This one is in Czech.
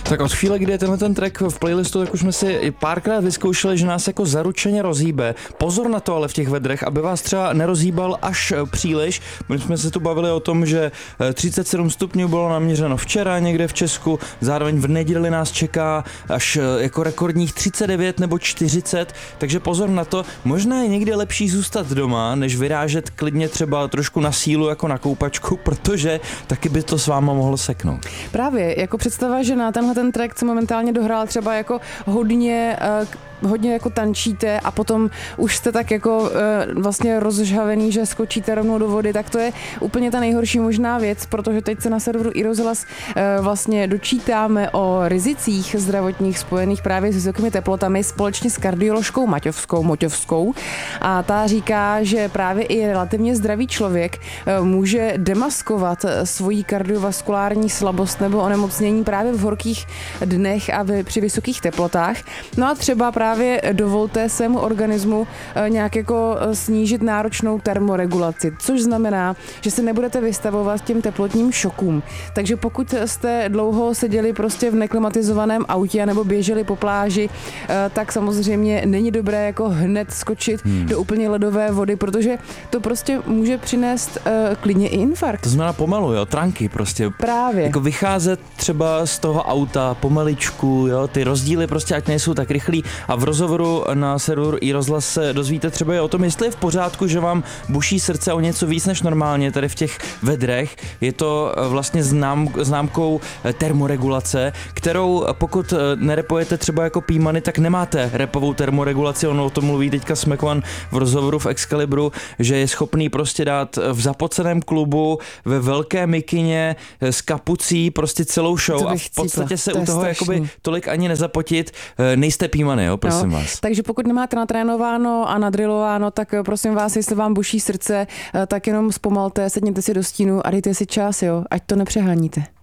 Tak od chvíle, kdy je tenhle ten track v playlistu, tak už jsme si párkrát vyzkoušeli, že nás jako zaručeně rozhýbe. Pozor na to ale v těch vedrech, aby vás třeba nerozhýbal až příliš. My jsme se tu bavili o tom, že 37 stupňů bylo naměřeno včera někde v Česku, zároveň v neděli nás čeká až jako rekordních 39 nebo 40, takže pozor na to. Možná je někdy lepší zůstat doma, než vyrážet klidně třeba trošku na sílu jako na koupačku, protože taky by to s váma mohlo seknout. Právě, jako představa, že na tenhle ten track, co momentálně dohrál, třeba jako hodně jako tančíte a potom už jste tak jako vlastně rozžhavený, že skočíte rovnou do vody, tak to je úplně ta nejhorší možná věc, protože teď se na serveru iRozhlas vlastně dočítáme o rizicích zdravotních spojených právě s vysokými teplotami společně s kardioložkou Moťovskou a ta říká, že právě i relativně zdravý člověk může demaskovat svoji kardiovaskulární slabost nebo onemocnění právě v horkých dnech a při vysokých teplotách. No a třeba právě dovolte svému organismu nějak jako snížit náročnou termoregulaci, což znamená, že se nebudete vystavovat těm teplotním šokům. Takže pokud jste dlouho seděli prostě v neklimatizovaném autě nebo běželi po pláži, tak samozřejmě není dobré jako hned skočit do úplně ledové vody, protože to prostě může přinést klidně i infarkt. To znamená pomalu, jo, tranky prostě. Právě. Jako vycházet třeba z toho auta pomaličku, jo, ty rozdíly prostě ať nejsou tak rychlý a v rozhovoru na serveru iRozhlas se dozvíte třeba i o tom, jestli je v pořádku, že vám buší srdce o něco víc než normálně tady v těch vedrech. Je to vlastně známkou termoregulace, kterou pokud nerepujete třeba jako Pímany, tak nemáte repovou termoregulaci. Ono o tom mluví teďka Smekvan v rozhovoru v Excalibru, že je schopný prostě dát v zapoceném klubu, ve velké mikině, s kapucí prostě celou show a v podstatě se u toho jakoby tolik ani nezapotit. Nejste Pímany, jo, prosím vás. Takže pokud nemáte natrénováno a nadrilováno, tak prosím vás, jestli vám buší srdce, tak jenom zpomalte, sedněte si do stínu a dejte si čas, jo, ať to nepřeháníte.